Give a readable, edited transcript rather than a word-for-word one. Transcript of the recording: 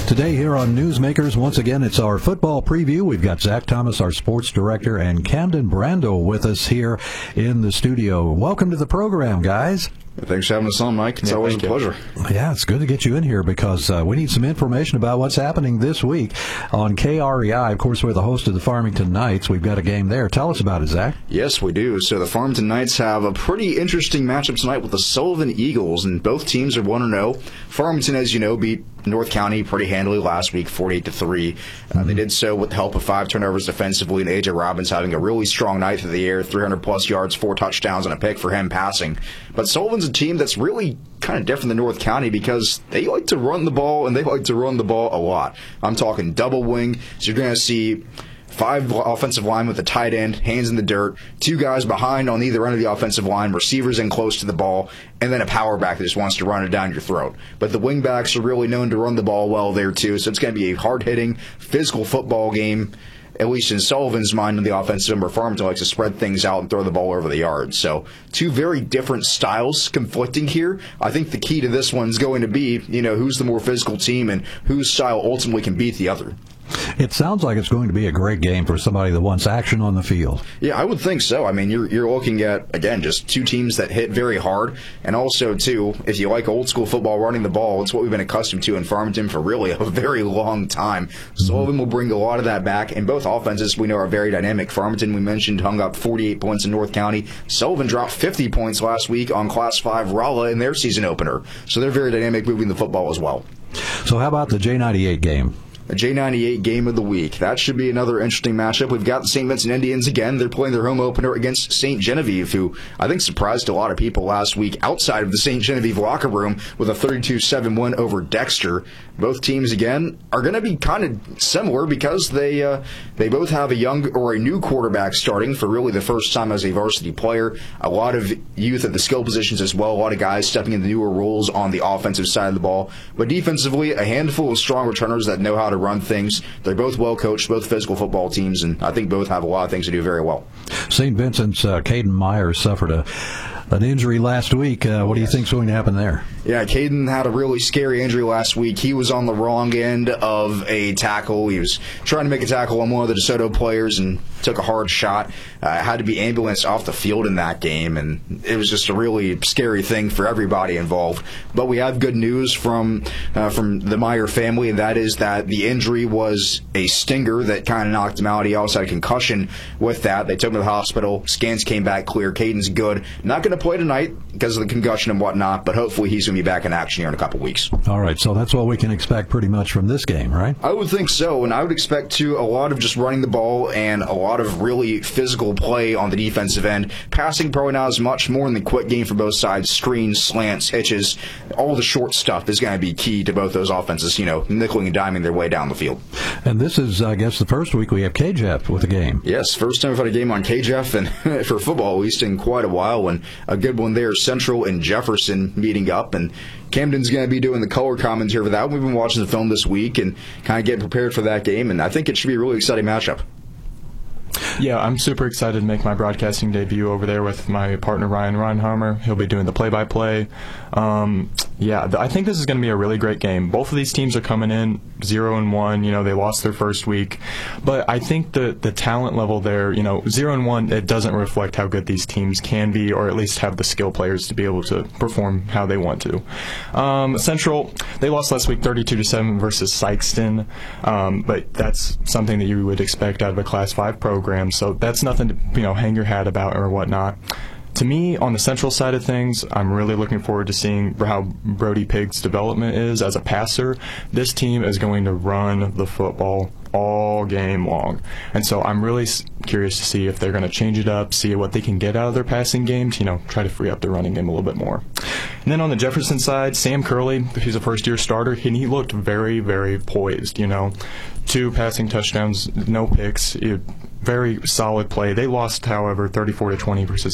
Today here on Newsmakers, once again, it's our football preview. We've got Zach Thomas, our sports director, and Camden Brando with us here in the studio. Welcome to the program, guys. Thanks for having us on, Mike. It's always a pleasure. Yeah, it's good to get you in here because we need some information about what's happening this week on KREI. Of course, we're the host of the Farmington Knights. We've got a game there. Tell us about it, Zach. Yes, we do. So the Farmington Knights have a pretty interesting matchup tonight with the Sullivan Eagles, and both teams are 1-0. Farmington, as you know, beat North County pretty handily last week, 48-3. They did so with the help of 5 turnovers defensively, and A.J. Robbins having a really strong night through the air, 300-plus yards, 4 touchdowns, and a pick for him passing. But Sullivan's a team that's really kind of different than North County because they like to run the ball, and they like to run the ball a lot. I'm talking double wing, so you're going to see 5 offensive linemen with a tight end, hands in the dirt, 2 guys behind on either end of the offensive line, receivers in close to the ball, and then a power back that just wants to run it down your throat. But the wing backs are really known to run the ball well there too, so it's going to be a hard-hitting, physical football game, at least in Sullivan's mind on the offensive end, where Farmington likes to spread things out and throw the ball over the yard. So 2 very different styles conflicting here. I think the key to this one's going to be, who's the more physical team and whose style ultimately can beat the other. It sounds like it's going to be a great game for somebody that wants action on the field. Yeah, I would think so. I mean, you're looking at, again, just 2 teams that hit very hard. And also, too, if you like old school football, running the ball, it's what we've been accustomed to in Farmington for really a very long time. Sullivan will bring a lot of that back. And both offenses, we know, are very dynamic. Farmington, we mentioned, hung up 48 points in North County. Sullivan dropped 50 points last week on Class 5 Rolla in their season opener. So they're very dynamic moving the football as well. So how about the J98 game? A J98 game of the week. That should be another interesting matchup. We've got the St. Vincent Indians again. They're playing their home opener against St. Genevieve, who I think surprised a lot of people last week outside of the St. Genevieve locker room with a 32-7 win over Dexter. Both teams, again, are going to be kind of similar because they both have a young or a new quarterback starting for really the first time as a varsity player. A lot of youth at the skill positions as well. A lot of guys stepping into newer roles on the offensive side of the ball. But defensively, a handful of strong returners that know how to run things. They're both well coached, both physical football teams, and I think both have a lot of things to do very well. St. Vincent's Caden Myers suffered an injury last week. What do you think's going to happen there? Yeah, Caden had a really scary injury last week. He was on the wrong end of a tackle. He was trying to make a tackle on one of the DeSoto players and took a hard shot. Had to be ambulanced off the field in that game, and it was just a really scary thing for everybody involved. But we have good news from the Meyer family, and that is that the injury was a stinger that kind of knocked him out. He also had a concussion with that. They took him to the hospital. Scans came back clear. Caden's good. Not going to play tonight because of the concussion and whatnot, but hopefully he's going to be back in action here in a couple weeks. All right, so that's what we can expect pretty much from this game, right? I would think so, and I would expect, too, a lot of just running the ball and a lot of really physical play on the defensive end. Passing probably not as much, more in the quick game for both sides. Screens, slants, hitches, all the short stuff is going to be key to both those offenses, nickeling and diming their way down the field. And this is, I guess, the first week we have KJEF with a game. Yes, first time we've had a game on KJEF, and for football, at least, in quite a while, and a good one there, Central and Jefferson meeting up, and Camden's going to be doing the color commentary for that. We've been watching the film this week and kind of getting prepared for that game, and I think it should be a really exciting matchup. Yeah, I'm super excited to make my broadcasting debut over there with my partner Ryan Reinharmer. He'll be doing the play-by-play. I think this is going to be a really great game. Both of these teams are coming in 0-1. They lost their first week, but I think the talent level there, 0-1, it doesn't reflect how good these teams can be, or at least have the skill players to be able to perform how they want to. Central, they lost last week 32-7 versus Sykeston, but that's something that you would expect out of a Class 5 program. So that's nothing to hang your hat about or whatnot. To me, on the Central side of things, I'm really looking forward to seeing how Brody Pig's development is as a passer. This team is going to run the football all game long. And so I'm really curious to see if they're going to change it up, see what they can get out of their passing game to, try to free up their running game a little bit more. And then on the Jefferson side, Sam Curley, he's a first-year starter, and he looked very, very poised, 2 passing touchdowns, no picks, very solid play. They lost, however, 34-20 versus